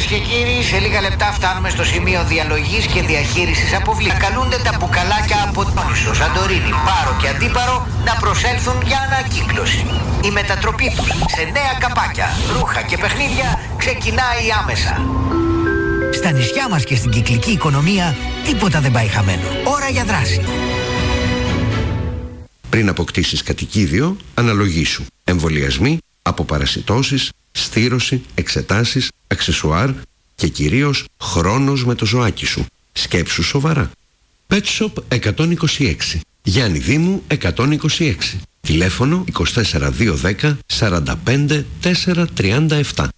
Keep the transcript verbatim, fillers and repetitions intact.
και κύριοι, σε λίγα λεπτά φτάνουμε στο σημείο διαλογής και διαχείρισης αποβλήτων. Καλούνται τα μπουκαλάκια από Τόνισο, Σαντορίνη, Πάρο και Αντίπαρο να προσέλθουν για ανακύκλωση. Η μετατροπή τους σε νέα καπάκια, ρούχα και παιχνίδια ξεκινάει άμεσα. Στα νησιά μας και στην κυκλική οικονομία τίποτα δεν πάει χαμένο. Ώρα για δράση. Πριν αποκτήσεις κατοικίδιο, αναλογήσου. Εμβολιασμοί, αποπαρασιτώσεις, στήρωση, εξετάσεις, αξεσουάρ και κυρίως χρόνος με το ζωάκι σου. Σκέψου σοβαρά. Pet Shop εκατόν είκοσι έξι. Γιάννη Δήμου εκατόν είκοσι έξι. Τηλέφωνο είκοσι τέσσερα διακόσια δέκα σαράντα πέντε τετρακόσια τριάντα επτά.